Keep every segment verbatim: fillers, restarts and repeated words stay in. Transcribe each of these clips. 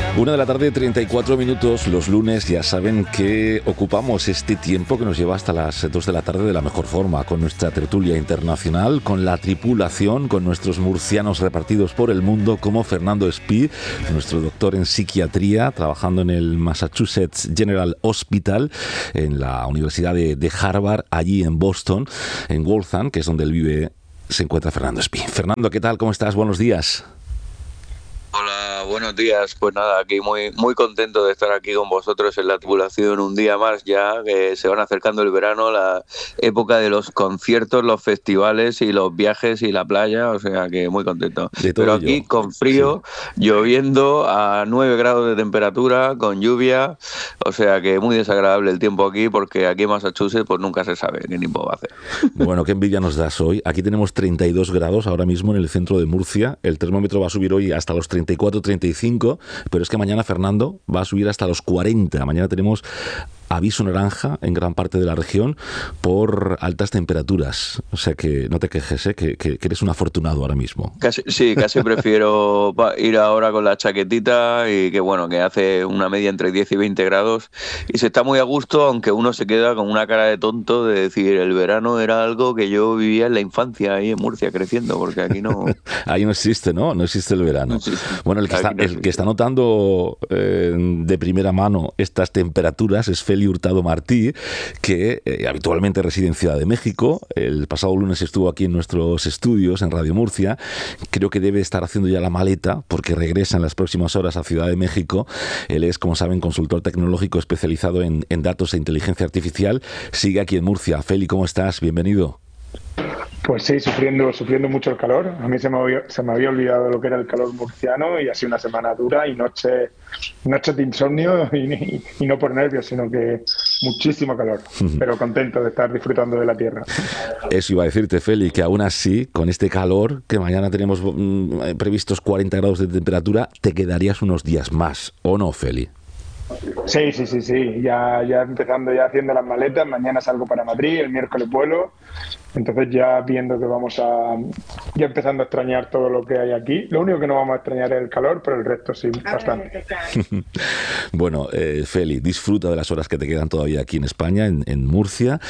Una de la tarde, treinta y cuatro minutos. Los lunes ya saben que ocupamos este tiempo que nos lleva hasta las dos de la tarde de la mejor forma, con nuestra tertulia internacional, con la tripulación, con nuestros murcianos repartidos por el mundo, como Fernando Espí, nuestro doctor en psiquiatría, trabajando en el Massachusetts General Hospital, en la Universidad de, de Harvard, allí en Boston, en Waltham, que es donde él vive, se encuentra Fernando Espí. Fernando, ¿qué tal? ¿Cómo estás? Buenos días. Hola, buenos días. Pues nada, aquí muy muy contento de estar aquí con vosotros en la tripulación un día más ya, que se van acercando el verano, la época de los conciertos, los festivales y los viajes y la playa, o sea que muy contento. De todo Pero ello. aquí con frío, sí, lloviendo a nueve grados de temperatura, con lluvia, o sea que muy desagradable el tiempo aquí, porque aquí en Massachusetts pues nunca se sabe qué tiempo va a hacer. Bueno, qué envidia nos das hoy. Aquí tenemos treinta y dos grados ahora mismo en el centro de Murcia. El termómetro va a subir hoy hasta los treinta y cuatro, treinta y cinco, pero es que mañana, Fernando, va a subir hasta los cuarenta. Mañana tenemos aviso naranja en gran parte de la región por altas temperaturas. O sea que no te quejes, ¿eh? que, que, que eres un afortunado ahora mismo. Casi, sí, casi prefiero ir ahora con la chaquetita y que bueno, que hace una media entre diez y veinte grados y se está muy a gusto, aunque uno se queda con una cara de tonto de decir el verano era algo que yo vivía en la infancia ahí en Murcia creciendo, porque aquí no... Ahí no existe, ¿no? No existe el verano. No existe. Bueno, el que, está, no el que está notando eh, de primera mano estas temperaturas es Feli Hurtado Martí, que eh, habitualmente reside en Ciudad de México. El pasado lunes estuvo aquí en nuestros estudios en Radio Murcia. Creo que debe estar haciendo ya la maleta porque regresa en las próximas horas a Ciudad de México. Él es, como saben, consultor tecnológico especializado en, en datos e inteligencia artificial. Sigue aquí en Murcia. Feli, ¿cómo estás? Bienvenido. Pues sí, sufriendo sufriendo mucho el calor. A mí se me había, se me había olvidado lo que era el calor murciano y ha sido una semana dura y noches noche de insomnio y, y, y no por nervios, sino que muchísimo calor. Uh-huh. Pero contento de estar disfrutando de la tierra. Eso iba a decirte, Feli, que aún así, con este calor, que mañana tenemos mm, previstos cuarenta grados de temperatura, te quedarías unos días más, ¿o no, Feli? Sí, sí, sí, sí. Ya, ya empezando ya haciendo las maletas. Mañana salgo para Madrid, el miércoles vuelo. Entonces ya viendo que vamos a... Ya empezando a extrañar todo lo que hay aquí. Lo único que no vamos a extrañar es el calor, pero el resto sí, bastante. Bueno, eh, Feli, disfruta de las horas que te quedan todavía aquí en España, en, en Murcia.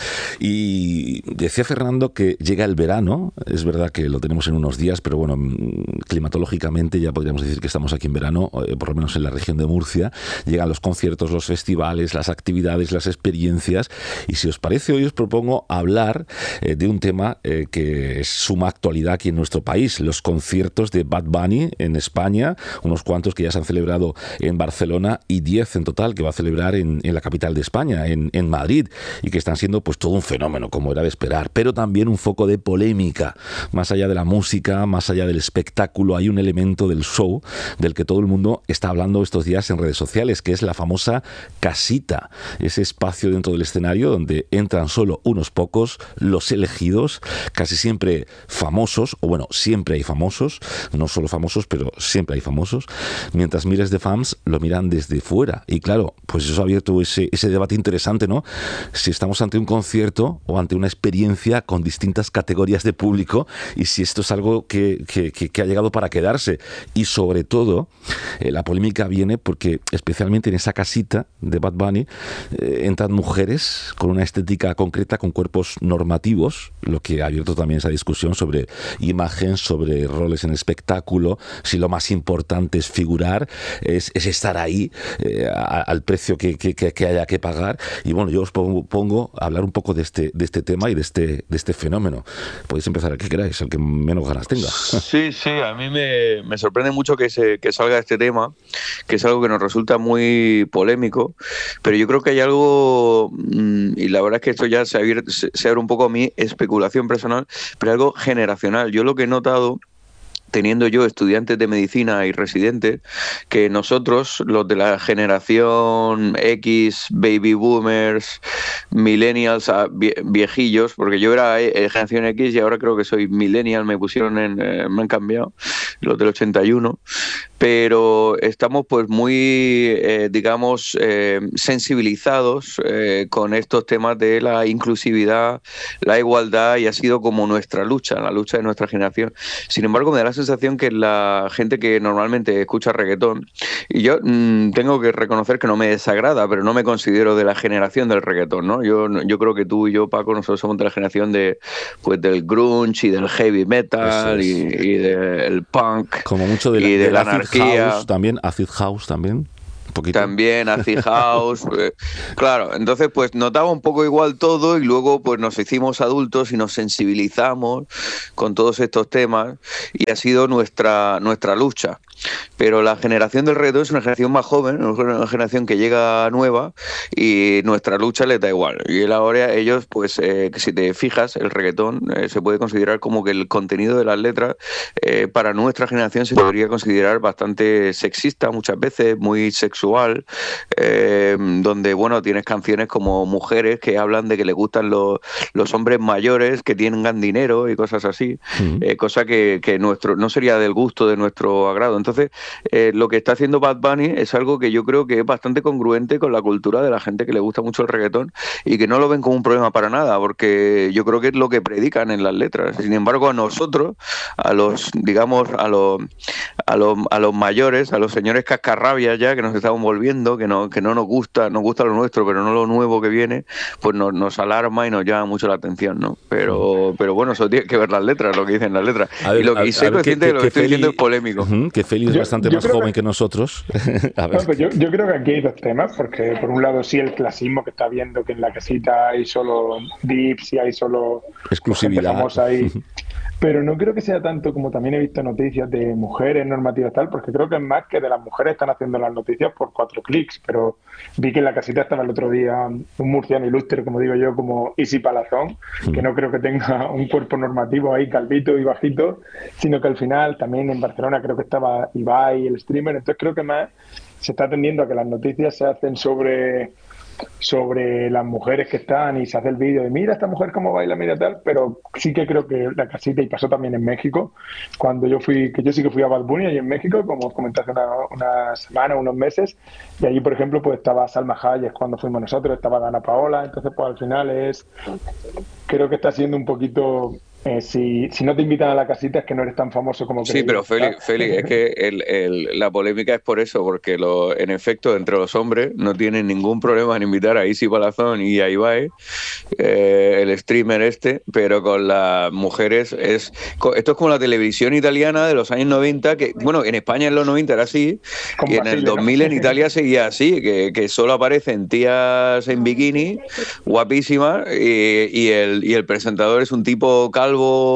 Y decía Fernando que llega el verano. Es verdad que lo tenemos en unos días, pero bueno, climatológicamente ya podríamos decir que estamos aquí en verano, eh, por lo menos en la región de Murcia. Llegan los conciertos, los festivales, las actividades, las experiencias. Y si os parece, hoy os propongo hablar eh, de un tema eh, que es suma actualidad aquí en nuestro país, los conciertos de Bad Bunny en España, unos cuantos que ya se han celebrado en Barcelona y diez en total que va a celebrar en, en la capital de España, en, en Madrid, y que están siendo pues todo un fenómeno, como era de esperar, pero también un foco de polémica. Más allá de la música, más allá del espectáculo, hay un elemento del show del que todo el mundo está hablando estos días en redes sociales, que es la famosa casita, ese espacio dentro del escenario donde entran solo unos pocos, los elegidos, casi siempre famosos, o bueno, siempre hay famosos, no solo famosos, pero siempre hay famosos, mientras miles de fans lo miran desde fuera. Y claro, pues eso ha abierto ese, ese debate interesante, ¿no? Si estamos ante un concierto o ante una experiencia con distintas categorías de público y si esto es algo que, que, que, que ha llegado para quedarse. Y sobre todo, eh, la polémica viene porque especialmente en esa casita de Bad Bunny eh, entran mujeres con una estética concreta, con cuerpos normativos, lo que ha abierto también esa discusión sobre imagen, sobre roles en espectáculo, si lo más importante es figurar, es, es estar ahí eh, a, al precio que, que, que haya que pagar. Y bueno, yo os pongo, pongo a hablar un poco de este, de este tema y de este, de este fenómeno. Podéis empezar el que queráis, el que menos ganas tenga. Sí, sí, a mí me, me sorprende mucho que, se, que salga este tema, que es algo que nos resulta muy polémico, pero yo creo que hay algo, y la verdad es que esto ya se abre, se abre un poco a mi especulación personal, pero algo generacional. Yo lo que he notado, teniendo yo estudiantes de medicina y residentes, que nosotros, los de la generación X, baby boomers, millennials, viejillos, porque yo era eh, generación X y ahora creo que soy millennial, me pusieron en, eh, me han cambiado, los del ochenta y uno, pero estamos pues muy, eh, digamos, eh, sensibilizados eh, con estos temas de la inclusividad, la igualdad, y ha sido como nuestra lucha, la lucha de nuestra generación. Sin embargo, me da la sensación que la gente que normalmente escucha reggaetón, y yo mmm, tengo que reconocer que no me desagrada, pero no me considero de la generación del reggaetón, ¿no? Yo, yo creo que tú y yo, Paco, nosotros somos de la generación de, pues, del grunge y del heavy metal es. y, y del punk. Como mucho de la, y de de la acid anarquía. House también, acid house también. Poquito. También acid house, eh, claro, entonces pues notaba un poco igual todo y luego pues nos hicimos adultos y nos sensibilizamos con todos estos temas y ha sido nuestra, nuestra lucha. Pero la generación del reggaetón es una generación más joven, una generación que llega nueva y nuestra lucha les da igual. Y él ahora, ellos, pues, eh, si te fijas, el reggaetón eh, se puede considerar como que el contenido de las letras eh, para nuestra generación se podría considerar bastante sexista muchas veces, muy sexual, eh, donde, bueno, tienes canciones como Mujeres que hablan de que les gustan los, los hombres mayores que tengan dinero y cosas así, uh-huh. eh, cosa que, que nuestro no sería del gusto de nuestro agrado. Entonces, Entonces, eh, lo que está haciendo Bad Bunny es algo que yo creo que es bastante congruente con la cultura de la gente que le gusta mucho el reggaetón y que no lo ven como un problema para nada, porque yo creo que es lo que predican en las letras. Sin embargo, a nosotros, a los, digamos, a los, a los, a los mayores, a los señores cascarrabias ya, que nos estamos volviendo, que no, que no nos gusta, nos gusta lo nuestro, pero no lo nuevo que viene, pues nos, nos alarma y nos llama mucho la atención, ¿no? Pero, pero bueno, eso tiene que ver las letras, lo que dicen las letras. Ver, y lo que y sé consciente de lo que estoy diciendo es polémico. Uh-huh, que Feli es yo, bastante yo más joven que, que nosotros. A ver. No, pues yo, yo creo que aquí hay dos temas, porque por un lado sí el clasismo que está viendo que en la casita hay solo dips y hay solo exclusividad famosa ahí. Pero no creo que sea tanto como también he visto noticias de mujeres normativas tal, porque creo que es más que de las mujeres están haciendo las noticias por cuatro clics, pero vi que en la casita estaba el otro día un murciano ilustre, como digo yo, como Isi Palazón, mm. que no creo que tenga un cuerpo normativo ahí calvito y bajito, sino que al final también en Barcelona creo que estaba Ibai, el streamer, entonces creo que más se está tendiendo a que las noticias se hacen sobre... sobre las mujeres que están y se hace el vídeo de mira esta mujer cómo baila, mira tal, pero sí que creo que la casita, y pasó también en México, cuando yo fui, que yo sí que fui a Bad Bunny allí en México, como os comenté hace una, una semana, unos meses, y allí por ejemplo pues estaba Salma Hayek cuando fuimos nosotros, estaba Dana Paola, entonces pues al final es, creo que está siendo un poquito... Eh, si, si no te invitan a la casita es que no eres tan famoso como sí, pero Félix, Félix, es que el, el, la polémica es por eso, porque lo, en efecto entre los hombres no tienen ningún problema en invitar a Isi Palazón y a Ibai, eh, el streamer este, pero con las mujeres es esto es como la televisión italiana de los años noventa, que bueno, en España en los noventa era así, y en el dos mil en Italia seguía así, que, que solo aparecen tías en bikini, guapísimas, y, y, el, y el presentador es un tipo calvo,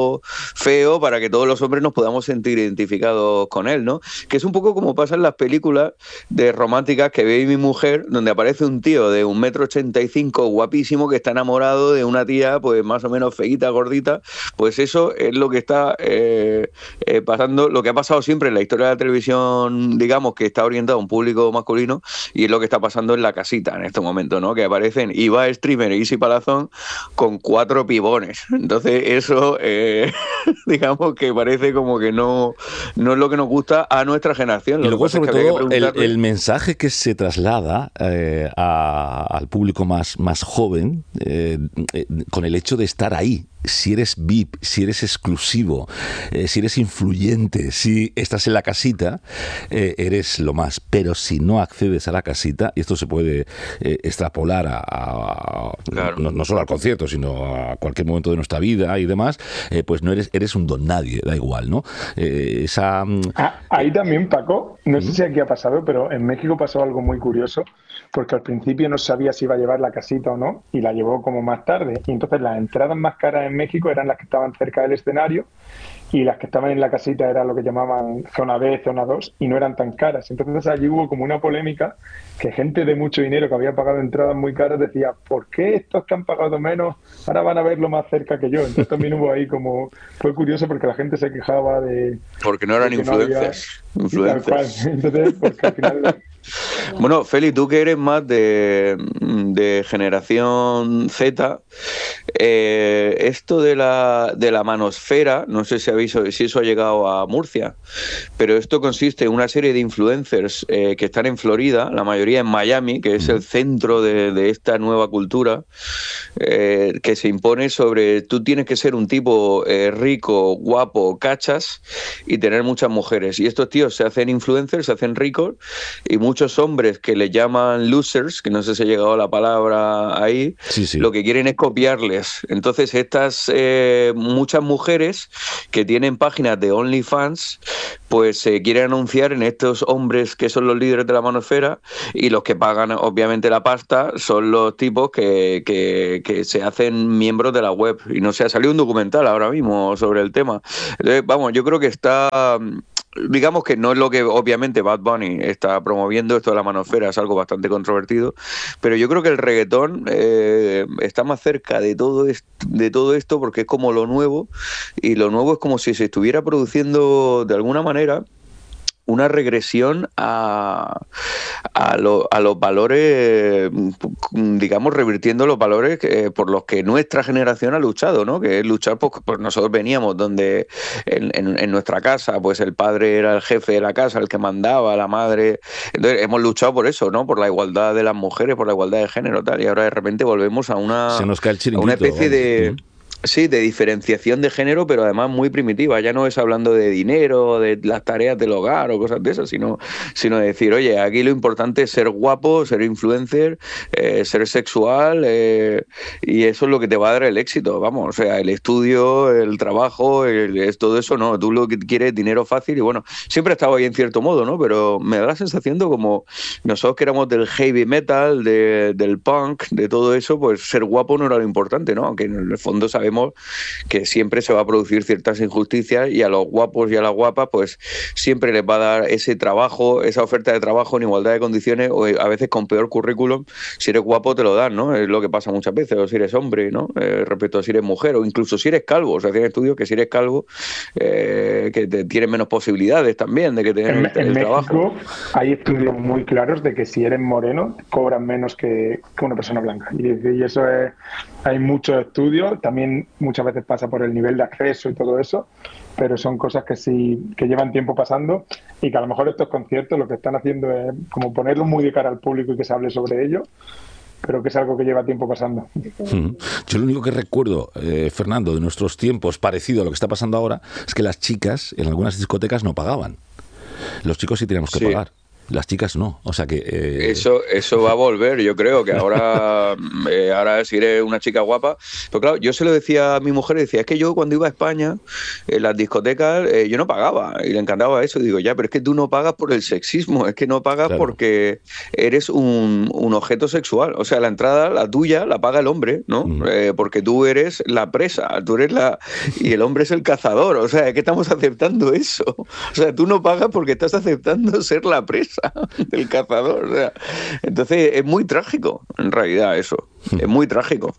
feo, para que todos los hombres nos podamos sentir identificados con él, ¿no? Que es un poco como pasa en las películas de románticas que ve mi mujer, donde aparece un tío de un metro ochenta y cinco guapísimo que está enamorado de una tía pues más o menos feíta, gordita. Pues eso es lo que está eh, eh, pasando, lo que ha pasado siempre en la historia de la televisión, digamos, que está orientado a un público masculino, y es lo que está pasando en la casita en este momento, ¿no? Que aparecen Ibai Streamer e Isi Palazón con cuatro pibones. Entonces eso Eh, digamos que parece como que no, no es lo que nos gusta a nuestra generación. Lo y luego, sobre es todo, el, el mensaje que se traslada eh, a, al público más, más joven eh, eh, con el hecho de estar ahí. Si eres V I P, si eres exclusivo, eh, si eres influyente, si estás en la casita, eh, eres lo más. Pero si no accedes a la casita, y esto se puede eh, extrapolar a, a claro. no, no solo al concierto, sino a cualquier momento de nuestra vida y demás, eh, pues no eres eres un don nadie, da igual, ¿no? Eh, esa ah, ahí también, Paco, no ¿Mm? sé si aquí ha pasado, pero en México pasó algo muy curioso, porque al principio no sabía si iba a llevar la casita o no, y la llevó como más tarde, y entonces las entradas más caras en México eran las que estaban cerca del escenario, y las que estaban en la casita eran lo que llamaban zona B, zona dos, y no eran tan caras. Entonces allí hubo como una polémica, que gente de mucho dinero que había pagado entradas muy caras decía, ¿por qué estos que han pagado menos ahora van a verlo más cerca que yo? Entonces también hubo ahí como, fue curioso porque la gente se quejaba de... Porque no eran influencers. No había... Influencers. Entonces, porque al final... Bueno, Feli, tú que eres más de, de generación Z, eh, esto de la, de la manosfera, no sé si, habéis, si eso ha llegado a Murcia, pero esto consiste en una serie de influencers eh, que están en Florida, la mayoría en Miami, que es el centro de, de esta nueva cultura, eh, que se impone sobre, tú tienes que ser un tipo eh, rico, guapo, cachas y tener muchas mujeres. Y estos tíos se hacen influencers, se hacen ricos, y muchos hombres que le llaman losers, que no sé si ha llegado la palabra ahí, sí, sí. lo que quieren es copiarles. Entonces estas eh, muchas mujeres que tienen páginas de OnlyFans, pues se eh, quieren anunciar en estos hombres que son los líderes de la manosfera, y los que pagan obviamente la pasta son los tipos que, que, que se hacen miembros de la web. Y no sé, ha salido un documental ahora mismo sobre el tema. Entonces, vamos, yo creo que está... digamos que no es lo que obviamente Bad Bunny está promoviendo, esto de la manosfera es algo bastante controvertido, pero yo creo que el reggaetón eh, está más cerca de todo, esto, de todo esto porque es como lo nuevo, y lo nuevo es como si se estuviera produciendo de alguna manera una regresión a, a, lo, a los valores, digamos, revirtiendo los valores que, por los que nuestra generación ha luchado, ¿no? Que es luchar, pues, pues nosotros veníamos donde en, en, en nuestra casa, pues el padre era el jefe de la casa, el que mandaba, la madre. Entonces hemos luchado por eso, ¿no? Por la igualdad de las mujeres, por la igualdad de género, tal, y ahora de repente volvemos a una, Se nos cae el chiringuito, a una especie de... vamos. Sí, de diferenciación de género, pero además muy primitiva. Ya no es hablando de dinero, de las tareas del hogar o cosas de esas, sino, sino de decir, oye, aquí lo importante es ser guapo, ser influencer, eh, ser sexual, eh, y eso es lo que te va a dar el éxito. Vamos, o sea, el estudio, el trabajo, el, es todo eso, no. Tú lo que quieres es dinero fácil, y bueno, siempre he estado ahí en cierto modo, ¿no? Pero me da la sensación de como nosotros que éramos del heavy metal, de, del punk, de todo eso, pues ser guapo no era lo importante, ¿no? Aunque en el fondo sabemos que siempre se va a producir ciertas injusticias, y a los guapos y a las guapas pues siempre les va a dar ese trabajo, esa oferta de trabajo en igualdad de condiciones, o a veces con peor currículum. Si eres guapo te lo dan, ¿no? Es lo que pasa muchas veces, o si eres hombre, ¿no? Eh, respecto a si eres mujer, o incluso si eres calvo. O sea, tienen estudios que si eres calvo eh, que te, tienes menos posibilidades también de que tener en, el, el en trabajo. México hay estudios muy claros de que si eres moreno cobran menos que, que una persona blanca, y, y eso es, hay muchos estudios. También muchas veces pasa por el nivel de acceso y todo eso, pero son cosas que sí que llevan tiempo pasando, y que a lo mejor estos conciertos lo que están haciendo es como ponerlo muy de cara al público y que se hable sobre ello, pero que es algo que lleva tiempo pasando. Yo lo único que recuerdo, eh, Fernando, de nuestros tiempos, parecido a lo que está pasando ahora, es que las chicas en algunas discotecas no pagaban. Los chicos sí teníamos que Sí. pagar. Las chicas no, o sea que... Eh... Eso eso va a volver, yo creo que ahora eh, ahora si eres una chica guapa. Pero claro, yo se lo decía a mi mujer, decía, es que yo cuando iba a España, en las discotecas, eh, yo no pagaba, y le encantaba eso. Y digo, ya, pero es que tú no pagas por el sexismo, es que no pagas Claro. porque eres un, un objeto sexual. O sea, la entrada, la tuya, la paga el hombre, ¿no? Mm. Eh, porque tú eres la presa, tú eres la... y el hombre es el cazador. O sea, es que estamos aceptando eso. O sea, tú no pagas porque estás aceptando ser la presa del cazador. O sea, entonces es muy trágico, en realidad, eso. Es muy trágico.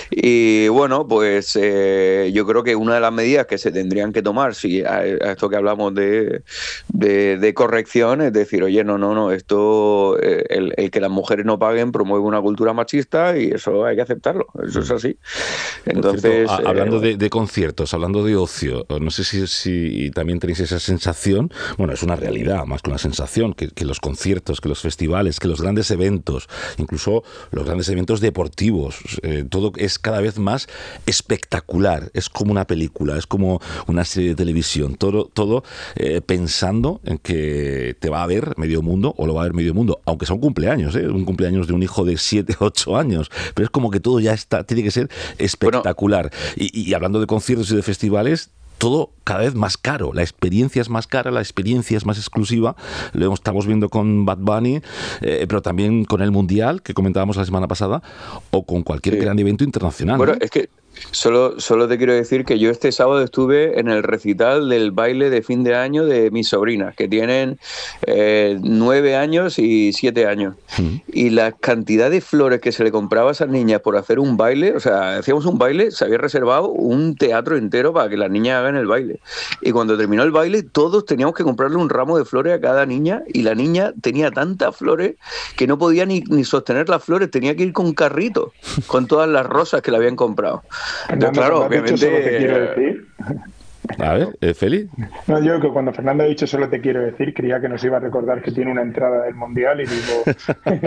Y bueno, pues eh, yo creo que una de las medidas que se tendrían que tomar, si a, a esto que hablamos de, de, de corrección, es decir, oye, no, no, no, esto, eh, el, el que las mujeres no paguen promueve una cultura machista, y eso hay que aceptarlo. Eso es así. Entonces, Por cierto, a- hablando eh, de, de conciertos, hablando de ocio, no sé si, si también tenéis esa sensación, bueno, es una realidad más que una sensación, que, que los conciertos, que los festivales, que los grandes eventos, incluso los grandes eventos deportivos, eh, todo es cada vez más espectacular, es como una película, es como una serie de televisión, todo, todo eh, pensando en que te va a ver medio mundo, o lo va a ver medio mundo, aunque sea un cumpleaños, ¿eh? Un cumpleaños de un hijo de siete, ocho años, pero es como que todo ya está, tiene que ser espectacular. Bueno, y, y hablando de conciertos y de festivales, todo cada vez más caro, la experiencia es más cara, la experiencia es más exclusiva, lo estamos viendo con Bad Bunny, eh, pero también con el Mundial, que comentábamos la semana pasada, o con cualquier sí. gran evento internacional. Bueno, ¿no? es que Solo, solo te quiero decir que yo este sábado estuve en el recital del baile de fin de año de mis sobrinas, que tienen eh, nueve años y siete años. Mm. Y la cantidad de flores que se le compraba a esas niñas por hacer un baile, o sea, hacíamos un baile, se había reservado un teatro entero para que las niñas hagan el baile. Y cuando terminó el baile, todos teníamos que comprarle un ramo de flores a cada niña, y la niña tenía tantas flores que no podía ni, ni sostener las flores, tenía que ir con un carrito, con todas las rosas que le habían comprado. Entonces, claro, obviamente... Solo te quiero decir. A ver, ¿eh, Feli? No, yo que cuando Fernando ha dicho solo te quiero decir, creía que nos iba a recordar que tiene una entrada del Mundial y digo...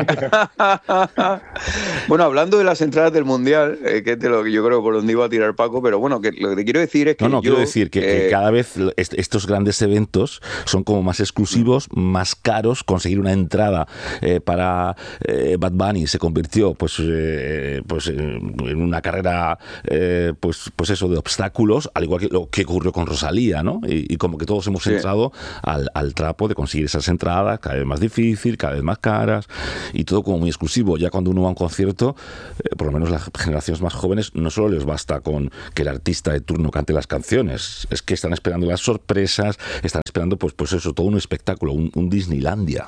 Bueno, hablando de las entradas del Mundial, eh, que es de lo que yo creo por donde iba a tirar Paco, pero bueno, que lo que te quiero decir es que No, no, yo, quiero decir que, eh... que cada vez est- estos grandes eventos son como más exclusivos, más caros. Conseguir una entrada eh, para eh, Bad Bunny se convirtió pues, eh, pues eh, en una carrera eh, pues, pues eso, de obstáculos, al igual que lo que ocurrió con Rosalía, ¿no? Y, y como que todos hemos sí. entrado al, al trapo de conseguir esas entradas, cada vez más difícil, cada vez más caras, y todo como muy exclusivo. Ya cuando uno va a un concierto, eh, por lo menos las generaciones más jóvenes, no solo les basta con que el artista de turno cante las canciones, es que están esperando las sorpresas, están esperando pues, pues eso, todo un espectáculo, un, un Disneylandia.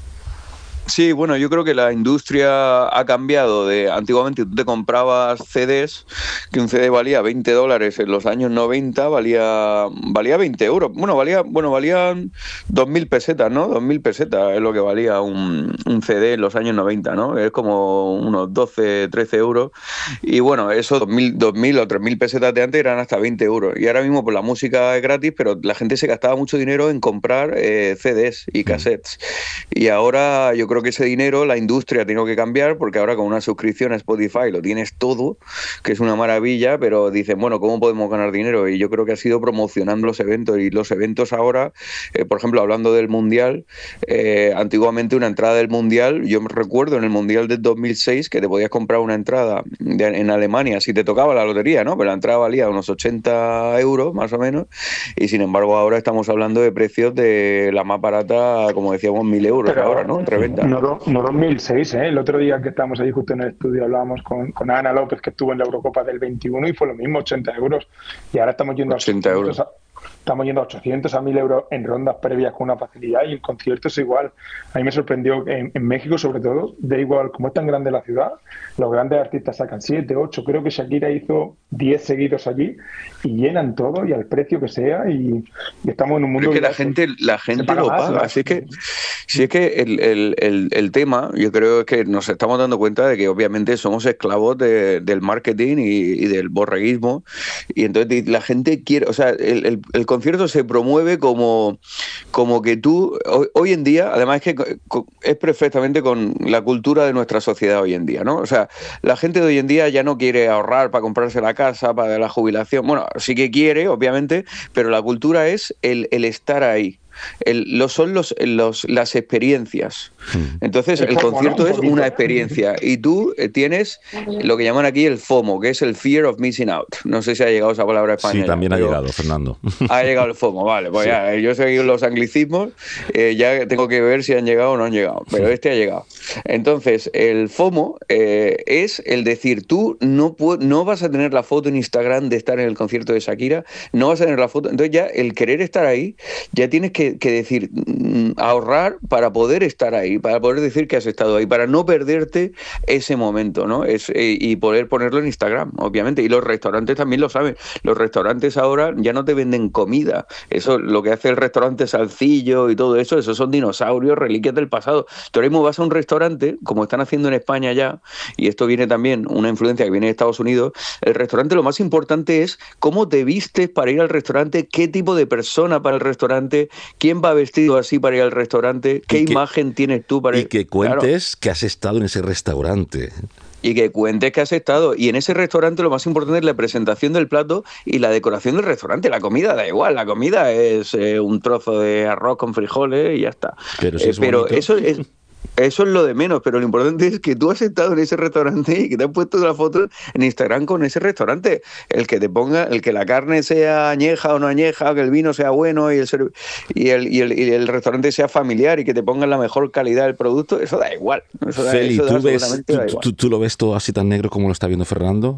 Sí, bueno, yo creo que la industria ha cambiado. De antiguamente tú te comprabas C Ds, que un C D valía veinte dólares en los años noventa, valía valía veinte euros. Bueno, valía bueno valían dos mil pesetas, ¿no? dos mil pesetas es lo que valía un, un C D en los años noventa, ¿no? Es como unos doce, trece euros. Y bueno, esos dos mil o tres mil pesetas de antes eran hasta veinte euros. Y ahora mismo pues la música es gratis, pero la gente se gastaba mucho dinero en comprar eh, C Ds y cassettes. Y ahora yo creo que ese dinero la industria tiene que cambiar, porque ahora con una suscripción a Spotify lo tienes todo, que es una maravilla, pero dicen, bueno, ¿cómo podemos ganar dinero? Y yo creo que ha sido promocionando los eventos, y los eventos ahora, eh, por ejemplo, hablando del Mundial, eh, antiguamente una entrada del Mundial, yo me recuerdo en el Mundial del dos mil seis que te podías comprar una entrada de, en Alemania si te tocaba la lotería, ¿no? Pero la entrada valía unos ochenta euros más o menos, y sin embargo ahora estamos hablando de precios de la más barata, como decíamos, mil euros. Pero ahora, ¿no? En reventa. No, no dos mil seis, ¿eh? El otro día que estábamos ahí justo en el estudio hablábamos con, con Ana López, que estuvo en la Eurocopa del veintiuno, y fue lo mismo, ochenta euros. Y ahora estamos yendo ochenta a euros. A, estamos yendo a ochocientos, a mil euros en rondas previas con una facilidad, y el concierto es igual. A mí me sorprendió que en, en México, sobre todo, da igual, como es tan grande la ciudad, los grandes artistas sacan siete, ocho, creo que Shakira hizo diez seguidos allí, y llenan todo y al precio que sea, y, y estamos en un mundo... Es que la gente, la gente paga lo paga, más, así que... Si es que el, el, el, el tema, yo creo que nos estamos dando cuenta de que obviamente somos esclavos de, del marketing y, y del borreguismo, y entonces la gente quiere, o sea, el, el, el concierto se promueve como, como que tú, hoy, hoy en día, además es que es perfectamente con la cultura de nuestra sociedad hoy en día, ¿no? O sea, la gente de hoy en día ya no quiere ahorrar para comprarse la casa, para la jubilación, bueno, sí que quiere, obviamente, pero la cultura es el, el estar ahí. El, lo son los, los, las experiencias. Entonces el concierto es una experiencia, y tú tienes lo que llaman aquí el FOMO, que es el Fear of Missing Out. No sé si ha llegado esa palabra española. Sí, también ha llegado, Fernando. Ha llegado el FOMO, vale, pues sí. Ya, yo sé los anglicismos, eh, ya tengo que ver si han llegado o no han llegado, pero este ha llegado. Entonces el FOMO eh, es el decir, tú no, no vas a tener la foto en Instagram de estar en el concierto de Shakira, no vas a tener la foto, entonces ya el querer estar ahí, ya tienes que, que decir, ahorrar para poder estar ahí, para poder decir que has estado ahí, para no perderte ese momento, ¿no? Es, eh, y poder ponerlo en Instagram, obviamente. Y los restaurantes también lo saben. Los restaurantes ahora ya no te venden comida. Eso, lo que hace el restaurante Salcillo y todo eso, esos son dinosaurios, reliquias del pasado. Tú ahora mismo vas a un restaurante, como están haciendo en España ya, y esto viene también, una influencia que viene de Estados Unidos, el restaurante lo más importante es cómo te vistes para ir al restaurante, qué tipo de persona para el restaurante, quién va vestido así para ir al restaurante, qué que, imagen tienes tú para ir. Y que cuentes claro. que has estado en ese restaurante. Y que cuentes que has estado. Y en ese restaurante lo más importante es la presentación del plato y la decoración del restaurante. La comida da igual, la comida es eh, un trozo de arroz con frijoles y ya está. Pero, si eh, es pero eso es... Eso es lo de menos, pero lo importante es que tú has estado en ese restaurante y que te has puesto una foto en Instagram con ese restaurante. El que te ponga, el que la carne sea añeja o no añeja, que el vino sea bueno y el, y el, y el, y el restaurante sea familiar y que te pongan la mejor calidad del producto, eso da igual. Eso da, Feli, eso da ¿tú, ves, da tú, tú, tú lo ves todo así tan negro como lo está viendo Fernando?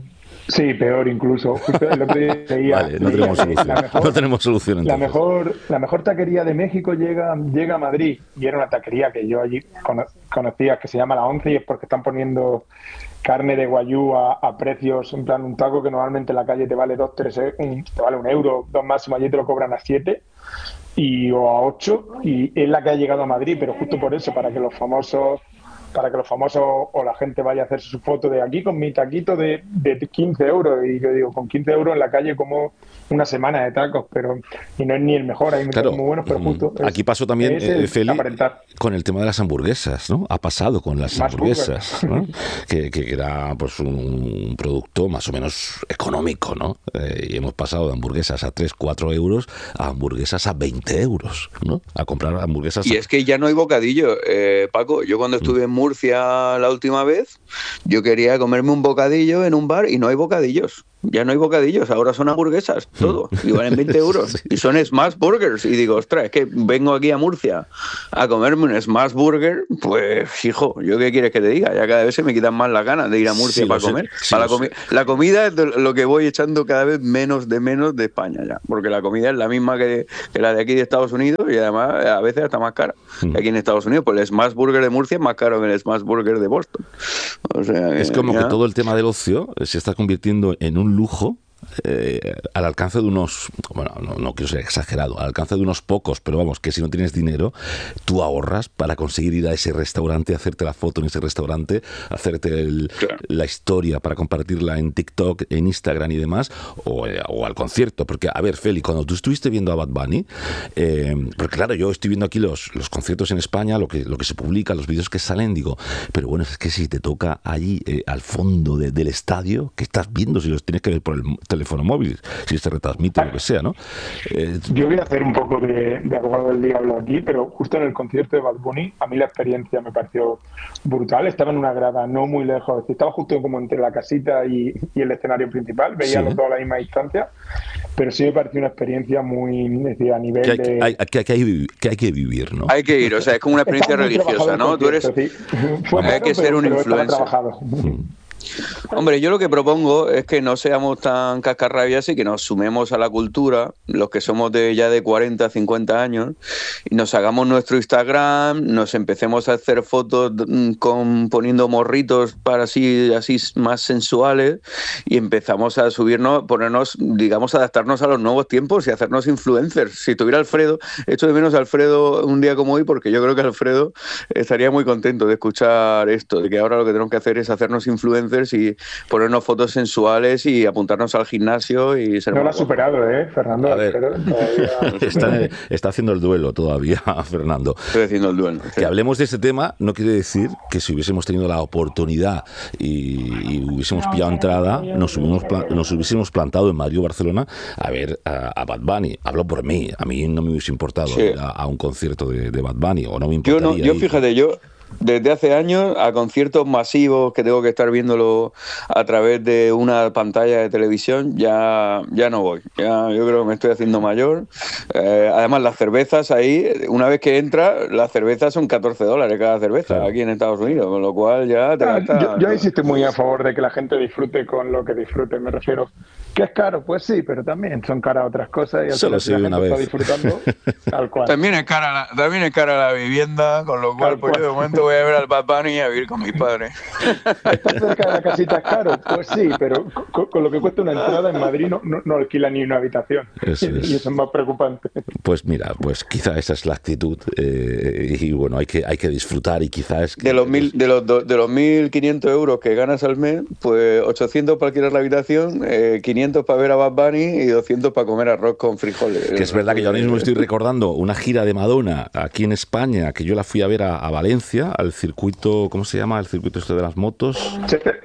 Sí, peor incluso. Justo el otro día leía, Vale, no leía tenemos que solución. la mejor, No tenemos solución la entonces. mejor, la mejor taquería de México llega, llega a Madrid, y era una taquería que yo allí cono- conocía, que se llama La Once, y es porque están poniendo carne de guayú a, a precios, en plan un taco que normalmente en la calle te vale dos, tres, e- un- te vale un euro, dos máximo, allí te lo cobran a siete y o a ocho, y es la que ha llegado a Madrid, pero justo por eso, para que los famosos para que los famosos o la gente vaya a hacerse su foto de aquí con mi taquito de, de quince euros, y yo digo, con quince euros en la calle como una semana de tacos, pero y no es ni el mejor, hay muchos Claro, muy buenos, pero justo es, aquí pasó también, es eh, el Feli, aparentar. con el tema de las hamburguesas, ¿no? Ha pasado con las Más hamburguesas, ¿no? que, que era pues un producto más o menos económico, ¿no? Eh, y hemos pasado de hamburguesas a tres, cuatro euros a hamburguesas a veinte euros, ¿no? A comprar hamburguesas. Y a... es que ya no hay bocadillo, eh, Paco. Yo cuando estuve en Murcia la última vez, yo quería comerme un bocadillo en un bar y no hay bocadillos. Ya no hay bocadillos, ahora son hamburguesas, todo. Y valen veinte euros. Sí. Y son Smash Burgers. Y digo, ostras, es que vengo aquí a Murcia a comerme un Smash Burger. Pues, hijo, ¿yo qué quieres que te diga? Ya cada vez se me quitan más las ganas de ir a Murcia Sí, para lo sé. comer. Sí, Para lo la, comi- sé. la comida es de lo que voy echando cada vez menos de menos de España ya. Porque la comida es la misma que, que la de aquí de Estados Unidos, y además a veces está más cara Mm. que aquí en Estados Unidos. Pues el Smash Burger de Murcia es más caro que el Smash Burger de Boston. O sea, Es como ya. que todo el tema del ocio se está convirtiendo en un lujo eh, al alcance de unos, bueno, no, no quiero ser exagerado, al alcance de unos pocos, pero vamos, que si no tienes dinero, tú ahorras para conseguir ir a ese restaurante, hacerte la foto en ese restaurante, hacerte el, Claro. la historia para compartirla en TikTok, en Instagram y demás, o, eh, o al concierto. Porque, a ver, Feli, cuando tú estuviste viendo a Bad Bunny, eh, porque claro, yo estoy viendo aquí los, los conciertos en España, lo que, lo que se publica, los vídeos que salen, digo, pero bueno, es que si te toca allí eh, al fondo de- del estadio, ¿qué estás viendo? Si los tienes que ver por el teléfono móvil, si se retransmite, lo que sea, ¿no? Eh, Yo voy a hacer un poco de, de abogado del diablo aquí, pero justo en el concierto de Bad Bunny, a mí la experiencia me pareció brutal. Estaba en una grada no muy lejos, estaba justo como entre la casita y, y el escenario principal, veía Sí. los dos a la misma distancia, pero sí me pareció una experiencia muy, es decir, a nivel que, hay, de... hay- que, hay que vivi- que hay que vivir, ¿no? Hay que ir, o sea, es como una experiencia Estaba muy religiosa, trabajado ¿no? el Tú eres, concierto, sí. Fue hay raro, que ser pero- un pero estaba influencer. trabajado. Hombre, yo lo que propongo es que no seamos tan cascarrabias y que nos sumemos a la cultura, los que somos de ya de cuarenta, cincuenta años, y nos hagamos nuestro Instagram, nos empecemos a hacer fotos mm, con poniendo morritos para así, así más sensuales, y empezamos a subirnos, ponernos, digamos, adaptarnos a los nuevos tiempos y hacernos influencers. Si tuviera Alfredo, echo de menos a Alfredo un día como hoy, porque yo creo que Alfredo estaría muy contento de escuchar esto, de que ahora lo que tenemos que hacer es hacernos influencers y ponernos fotos sensuales y apuntarnos al gimnasio y ser No lo más ha superado, ¿eh, Fernando? A ver. Pero todavía- Está, está haciendo el duelo todavía, Fernando. guapo. Estoy haciendo el duelo. Que hablemos de este tema no quiere decir que si hubiésemos tenido la oportunidad y, y hubiésemos pillado entrada, nos hubiésemos, pla- nos hubiésemos plantado en Madrid o Barcelona a ver a, a Bad Bunny. Hablo por mí, a mí no me hubiese importado Sí. ir a, a un concierto de, de Bad Bunny, o no me Yo importaría no, yo ir. fíjate, yo desde hace años a conciertos masivos que tengo que estar viéndolo a través de una pantalla de televisión, ya, ya no voy. Ya, yo creo que me estoy haciendo mayor. Eh, además, las cervezas ahí, una vez que entra, las cervezas son catorce dólares cada cerveza Claro. aquí en Estados Unidos, con lo cual ya te Ah, gastas... yo, yo ahí sí estoy muy a favor de que la gente disfrute con lo que disfrute, me refiero. ¿Que es caro? Pues sí, pero también son caras otras cosas y al Solo final si la se vive gente una está vez. disfrutando, tal cual. También es cara la, también es cara la vivienda, con lo cual Tal pues cual. yo de momento voy a ver al Bad Bunny y a vivir con mis padres. ¿Está cerca de la casita es caro? Pues sí, pero con, con lo que cuesta una entrada en Madrid no, no, no alquila ni una habitación. Eso y, es. y eso es más preocupante. Pues mira, pues quizá esa es la actitud eh, y bueno, hay que, hay que disfrutar y quizá es que... De los mil, de los do- de los mil quinientos euros que ganas al mes, pues ochocientos para alquilar la habitación, eh, quinientos para ver a Bad Bunny y doscientos para comer arroz con frijoles. Que es verdad que yo ahora mismo estoy recordando una gira de Madonna aquí en España, que yo la fui a ver a, a Valencia, al circuito, ¿cómo se llama? El circuito este de las motos. Cheste,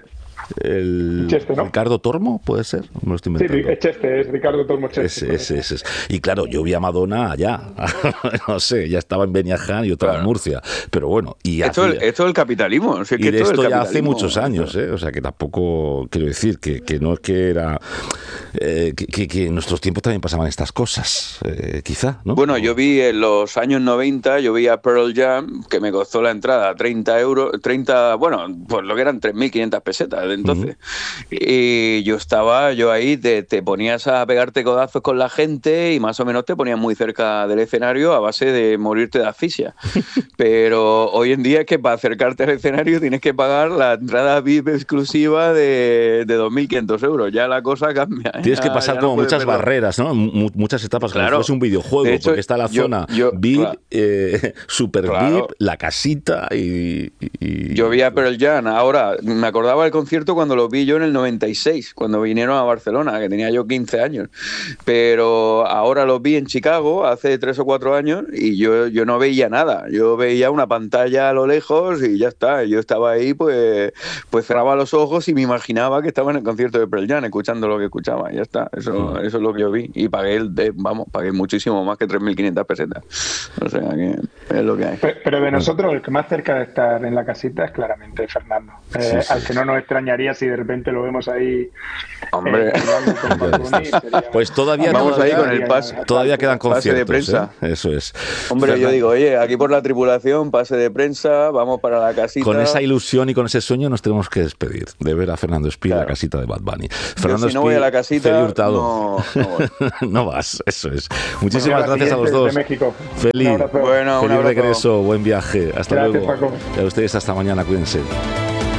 El Cheste, ¿no? Ricardo Tormo, ¿puede ser? Me lo estoy sí, inventando. es Cheste, es Ricardo Tormo Cheste. Ese, ese, ese es. Y claro, yo vi a Madonna allá. No sé, ya estaba en Beniaján y otra Claro. en Murcia. Pero bueno, y, Esto, hacía- es- esto es el capitalismo. si es que y de es el esto ya hace capitalismo. muchos años, ¿eh? O sea que tampoco quiero decir que, que no es que era. eh, que, que- que en nuestros tiempos también pasaban estas cosas, eh, quizá, ¿no? Bueno, yo vi en los años noventa, yo vi a Pearl Jam, que me costó la entrada treinta euros, treinta, bueno, pues lo que eran tres mil quinientas pesetas. entonces. Uh-huh. Y yo estaba, yo ahí te, te ponías a pegarte codazos con la gente y más o menos te ponías muy cerca del escenario a base de morirte de asfixia. Pero hoy en día es que para acercarte al escenario tienes que pagar la entrada V I P exclusiva de, de dos mil quinientos euros. Ya la cosa cambia. ¿eh? Tienes que pasar ya como no muchas perder. barreras, ¿no? M- muchas etapas, claro. como si fuese un videojuego, hecho, porque está la yo, zona yo, V I P, claro. eh, Super claro. V I P, la casita y, y... Yo vi a Pearl Jam. Ahora, me acordaba del concierto cuando lo vi yo en el noventa y seis, cuando vinieron a Barcelona, que tenía yo quince años. Pero ahora los vi en Chicago hace tres o cuatro años y yo, yo no veía nada. Yo veía una pantalla a lo lejos y ya está. Yo estaba ahí, pues, pues cerraba los ojos y me imaginaba que estaba en el concierto de Pearl Jam, escuchando lo que escuchaba. Y ya está. Eso, eso es lo que yo vi. Y pagué, el de, vamos, pagué muchísimo más que tres mil quinientas pesetas. O sea, que es lo que hay. Pero, pero de nosotros, el que más cerca de estar en la casita es claramente Fernando. Eh, sí, sí, al que no nos extrañaría si de repente lo vemos ahí. Hombre. Eh, sería... Pues todavía, vamos todavía, ahí con el pase. Todavía quedan conciertos. Pase de prensa. ¿eh? Eso es. Hombre, Fernando, yo digo, oye, aquí por la tripulación, pase de prensa, vamos para la casita. Con esa ilusión y con ese sueño nos tenemos que despedir de ver a Fernando Espí en claro. la casita de Bad Bunny. Fernando yo, si no Espí, voy a la casita, Feli Hurtado. No, no, voy. no vas, eso es. Muchísimas bueno, gracias a los dos. De México. Feliz, bueno, feliz regreso, buen viaje. Hasta gracias, luego. Paco. Y a ustedes hasta mañana, cuídense.